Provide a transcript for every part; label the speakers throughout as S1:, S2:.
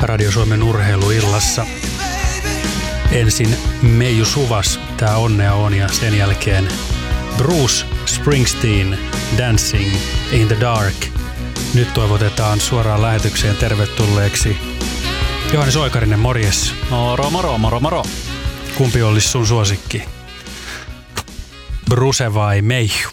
S1: Radio Suomen urheiluillassa. Ensin Meiju Suvas, tää onnea on, ja sen jälkeen Bruce Springsteen, Dancing in the Dark. Nyt toivotetaan suoraan lähetykseen tervetulleeksi Johannes Oikarinen, morjes.
S2: Moro.
S1: Kumpi olisi sun suosikki? Bruce vai Meiju?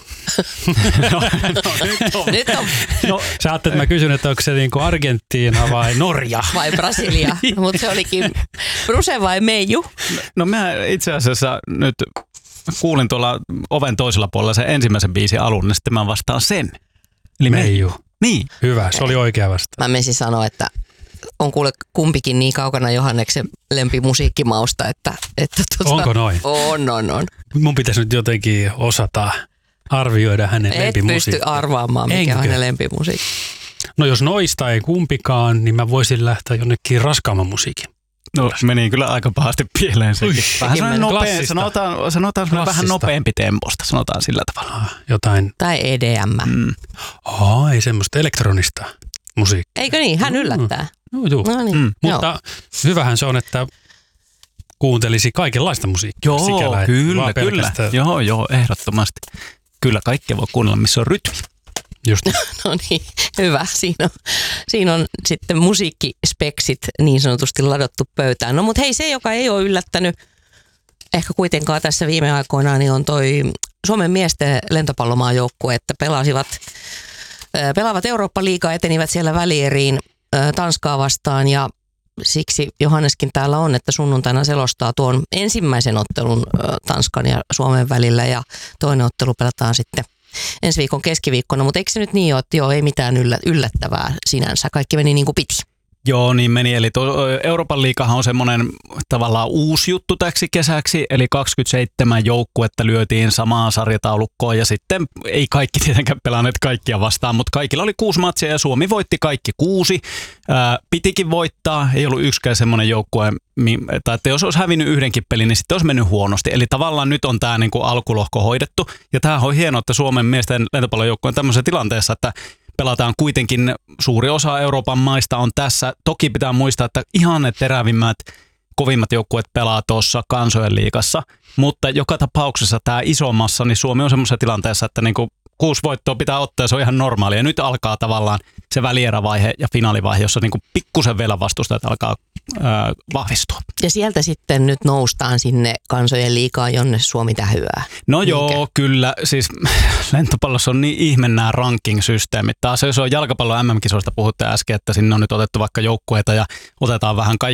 S2: Nyt on.
S1: Sä ajattelet, että mä kysyn, että onko se niinku Argentiina vai Norja?
S2: Vai Brasilia, mutta se olikin Bruce vai Meiju?
S3: No mä itse asiassa nyt kuulin tuolla oven toisella puolella sen ensimmäisen biisin alun, niin sitten mä vastaan sen.
S1: Eli Meiju.
S3: Niin.
S1: Hyvä, se oli oikea vastaus.
S2: Mä menisin sanoa, että on kuule kumpikin niin kaukana Johanneksen lempimusiikkimausta, että
S1: Onko noin?
S2: On.
S1: Mun pitäisi nyt jotenkin osata arvioida hänen lempimusiikkia.
S2: Et pysty arvaamaan, mikä on hänen lempimusiikki.
S1: No jos noista ei kumpikaan, niin mä voisin lähteä jonnekin raskaamman musiikin.
S3: No meni kyllä aika pahasti pieleen sekin. Vähän nopea, sanotaan vähän nopeampi temposta, sanotaan sillä tavalla.
S1: Jotain.
S2: Tai EDM.
S1: Ei semmoista elektronista musiikkia.
S2: Eikö niin? Hän yllättää.
S1: Joo. Mutta hyvähän se on, että kuuntelisi kaikenlaista musiikkia.
S3: Joo,
S1: sikällä,
S3: kyllä. Joo, ehdottomasti. Kyllä kaikkea voi kuunnella, missä on rytmi.
S1: Just.
S2: No niin, hyvä. Siinä on sitten musiikkispeksit niin sanotusti ladottu pöytään. No mutta hei, se joka ei ole yllättänyt ehkä kuitenkaan tässä viime aikoina, niin on toi Suomen miesten lentopallomaajoukkue, että pelaavat Eurooppa-liigaa, etenivät siellä välieriin Tanskaa vastaan, ja siksi Johanneskin täällä on, että sunnuntaina selostaa tuon ensimmäisen ottelun Tanskan ja Suomen välillä, ja toinen ottelu pelataan sitten ensi viikon keskiviikkona, mutta eikö se nyt niin ole, että ei mitään yllättävää sinänsä, kaikki meni niin kuin piti?
S3: Joo, niin meni. Eli Euroopan liigahan on semmoinen tavallaan uusi juttu täksi kesäksi, eli 27 joukkuetta lyötiin samaan sarjataulukkoon, ja sitten ei kaikki tietenkään pelanneet kaikkia vastaan, mutta kaikilla oli 6 matsia ja Suomi voitti kaikki 6. Pitikin voittaa, ei ollut yksikään semmoinen joukkue, että jos olisi hävinnyt yhdenkin pelin, niin sitten olisi mennyt huonosti. Eli tavallaan nyt on tämä niin kuin alkulohko hoidettu, ja tämähän on hienoa, että Suomen miesten lentopallojoukkue on tämmöisessä tilanteessa, että pelataan kuitenkin, suuri osa Euroopan maista on tässä. Toki pitää muistaa, että ihan ne terävimmät, kovimmat joukkueet pelaa tuossa kansojen liigassa. Mutta joka tapauksessa tämä isommassa, niin Suomi on semmoisessa tilanteessa, että niinku 6 voittoa pitää ottaa ja se on ihan normaalia. Ja nyt alkaa tavallaan se välierävaihe ja finaalivaihe, jossa niinku pikkusen vielä vastustajat alkaa vahvistua.
S2: Ja sieltä sitten nyt noustaan sinne kansojen liigaan, jonne Suomi tähyää.
S3: No joo, kyllä. Siis lentopallossa on niin ihme nämä ranking-systeemit. Taas jos on jalkapallon MM-kisoista puhutte äsken, että sinne on nyt otettu vaikka joukkueita ja otetaan vähän